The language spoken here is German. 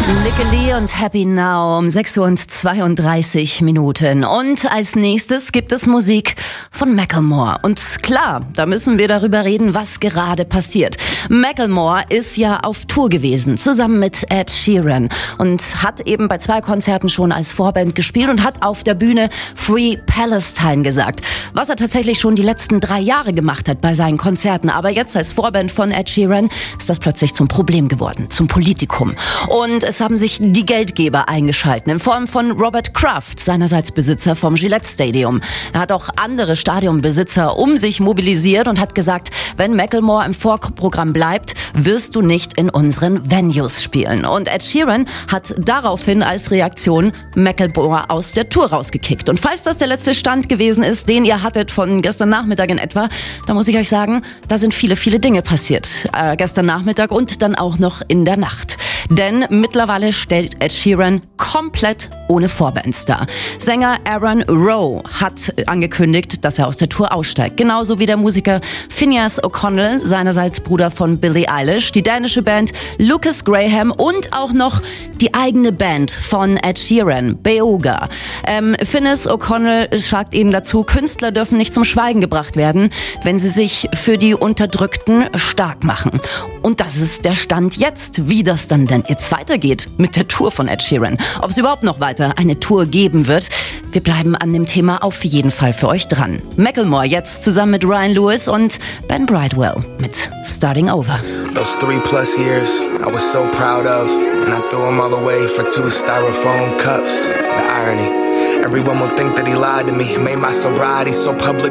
Lickety und Happy Now um 6:32 Uhr. Und als nächstes gibt es Musik von Macklemore. Und klar, da müssen wir darüber reden, was gerade passiert. Macklemore ist ja auf Tour gewesen, zusammen mit Ed Sheeran. Und hat eben bei 2 Konzerten schon als Vorband gespielt und hat auf der Bühne Free Palestine gesagt. Was er tatsächlich schon die letzten 3 Jahre gemacht hat bei seinen Konzerten. Aber jetzt als Vorband von Ed Sheeran ist das plötzlich zum Problem geworden, zum Politikum. Und es haben sich die Geldgeber eingeschaltet, in Form von Robert Kraft, seinerseits Besitzer vom Gillette Stadium. Er hat auch andere Stadionbesitzer um sich mobilisiert und hat gesagt, wenn Macklemore im Vorprogramm bleibt, wirst du nicht in unseren Venues spielen. Und Ed Sheeran hat daraufhin als Reaktion Macklemore aus der Tour rausgekickt. Und falls das der letzte Stand gewesen ist, den ihr hattet von gestern Nachmittag in etwa, da muss ich euch sagen, da sind viele, viele Dinge passiert. Gestern Nachmittag und dann auch noch in der Nacht. Denn mittlerweile stellt Ed Sheeran komplett ohne Vorbands dar. Sänger Aaron Rowe hat angekündigt, dass er aus der Tour aussteigt. Genauso wie der Musiker Finneas O'Connell, seinerseits Bruder von Billie Eilish, die dänische Band Lucas Graham und auch noch die eigene Band von Ed Sheeran, Beoga. Finneas O'Connell sagt eben dazu, Künstler dürfen nicht zum Schweigen gebracht werden, wenn sie sich für die Unterdrückten stark machen. Und das ist der Stand jetzt, wie das dann denn jetzt weitergeht mit der Tour von Ed Sheeran. Ob es überhaupt noch weiter eine Tour geben wird. Wir bleiben an dem Thema auf jeden Fall für euch dran. Macklemore jetzt zusammen mit Ryan Lewis und Ben Bridewell mit Starting Over. Those 3+ years I was so proud of, and I threw them all away for 2 styrofoam cups. The irony, everyone will think that he lied to me, made my sobriety so public.